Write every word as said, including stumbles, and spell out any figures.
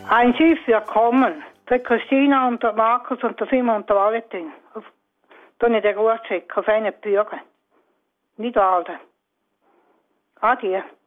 Ein Schiff wird kommen. Für Christina und der Markus und der Simon und der Valentin. Dann ich den Gruß schicken auf einen Bürger. Nicht alle. Adieu.